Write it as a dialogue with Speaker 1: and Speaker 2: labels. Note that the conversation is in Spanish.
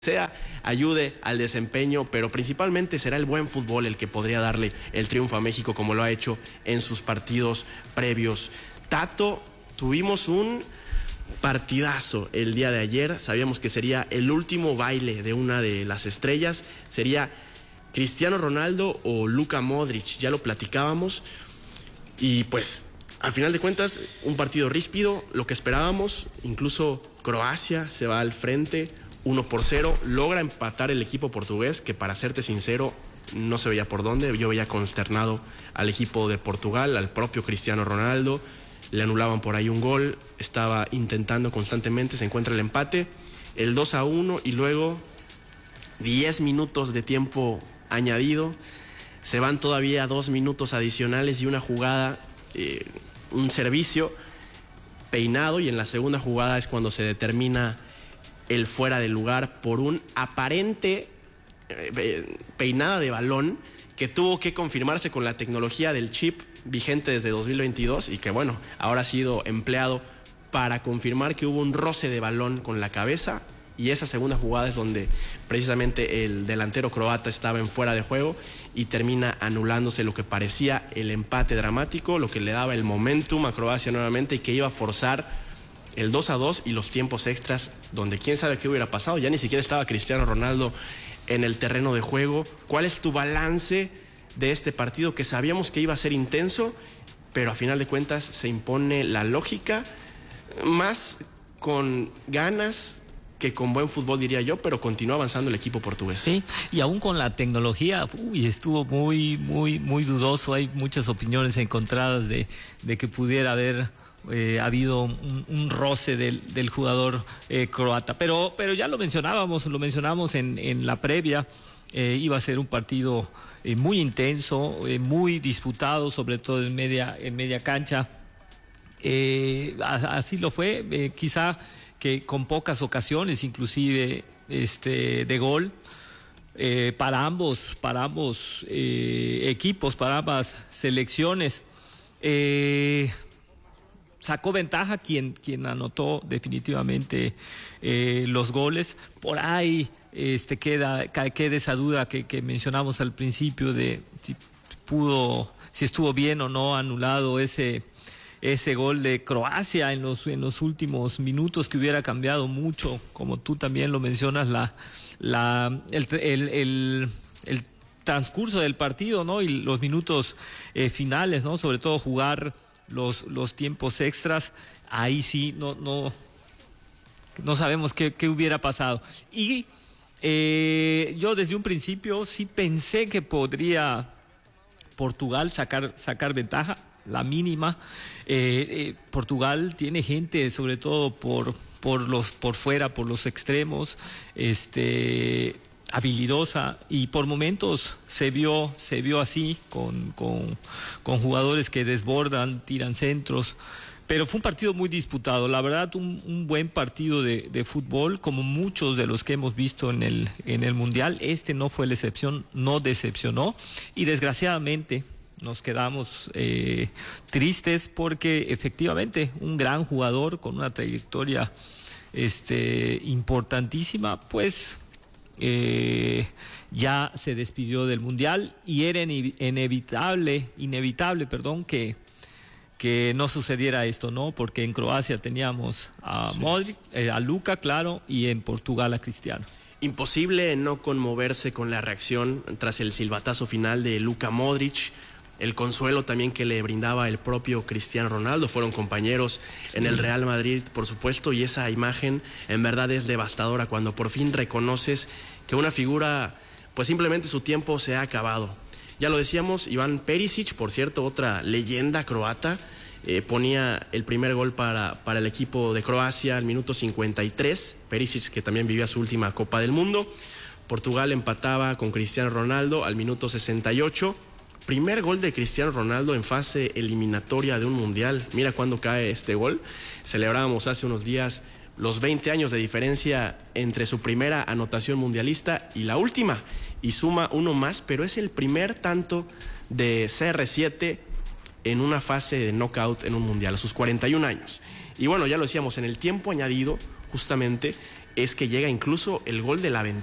Speaker 1: sea, ayude al desempeño, pero principalmente será el buen fútbol el que podría darle el triunfo a México como lo ha hecho en sus partidos previos. Tato, tuvimos un partidazo el día de ayer, sabíamos que sería el último baile de una de las estrellas, sería Cristiano Ronaldo o Luka Modric, ya lo platicábamos, y pues al final de cuentas un partido ríspido, lo que esperábamos, incluso Croacia se va al frente, 1-0, logra empatar el equipo portugués, que para serte sincero no se veía por dónde. Yo veía consternado al equipo de Portugal, al propio Cristiano Ronaldo, le anulaban por ahí un gol, estaba intentando constantemente, se encuentra el empate, el 2-1 y luego 10 minutos de tiempo añadido, se van todavía 2 minutos adicionales y una jugada, un servicio peinado, y en la segunda jugada es cuando se determina el fuera de lugar por un aparente peinada de balón que tuvo que confirmarse con la tecnología del chip vigente desde 2022 y que bueno, ahora ha sido empleado para confirmar que hubo un roce de balón con la cabeza, y esa segunda jugada es donde precisamente el delantero croata estaba en fuera de juego y termina anulándose lo que parecía el empate dramático, lo que le daba el momentum a Croacia nuevamente y que iba a forzar el 2-2 y los tiempos extras, donde quién sabe qué hubiera pasado. Ya ni siquiera estaba Cristiano Ronaldo en el terreno de juego. ¿Cuál es tu balance de este partido que sabíamos que iba a ser intenso, pero a final de cuentas se impone la lógica, más con ganas que con buen fútbol, diría yo, pero continúa avanzando el equipo portugués?
Speaker 2: Sí, y aún con la tecnología, estuvo muy dudoso. Hay muchas opiniones encontradas de que pudiera haber habido un roce del jugador croata, pero ya lo mencionamos en la previa. Iba a ser un partido muy intenso, muy disputado, sobre todo en media cancha. Así lo fue, quizá que con pocas ocasiones inclusive de gol para ambos equipos, para ambas selecciones. Sacó ventaja quien anotó definitivamente los goles. Por ahí queda esa duda que mencionamos al principio de si estuvo bien o no anulado ese gol de Croacia en los últimos minutos, que hubiera cambiado mucho, como tú también lo mencionas, el transcurso del partido, ¿no? Y los minutos finales, ¿no? Sobre todo jugar los tiempos extras. Ahí sí no sabemos qué hubiera pasado. Y yo desde un principio sí pensé que podría Portugal sacar ventaja, la mínima. Portugal tiene gente, sobre todo por fuera, por los extremos, habilidosa, y por momentos se vio así con jugadores que desbordan, tiran centros, pero fue un partido muy disputado, la verdad, un buen partido de fútbol, como muchos de los que hemos visto en el Mundial. No fue la excepción, no decepcionó, y desgraciadamente nos quedamos tristes porque efectivamente un gran jugador con una trayectoria importantísima, pues ya se despidió del Mundial, y era inevitable, que no sucediera esto, ¿no? Porque en Croacia teníamos a Modric, a Luka, claro, y en Portugal a Cristiano.
Speaker 1: Imposible no conmoverse con la reacción tras el silbatazo final de Luka Modric, el consuelo también que le brindaba el propio Cristiano Ronaldo. Fueron compañeros en el Real Madrid, por supuesto, y esa imagen en verdad es devastadora cuando por fin reconoces que una figura, pues simplemente su tiempo se ha acabado. Ya lo decíamos, Ivan Perisic, por cierto, otra leyenda croata, ponía el primer gol para el equipo de Croacia al minuto 53. Perisic, que también vivía su última Copa del Mundo. Portugal empataba con Cristiano Ronaldo al minuto 68. Primer gol de Cristiano Ronaldo en fase eliminatoria de un mundial. Mira cuándo cae este gol. Celebrábamos hace unos días los 20 años de diferencia entre su primera anotación mundialista y la última, y suma uno más, pero es el primer tanto de CR7 en una fase de knockout en un mundial a sus 41 años. Y bueno, ya lo decíamos, en el tiempo añadido, justamente, es que llega incluso el gol de la ventaja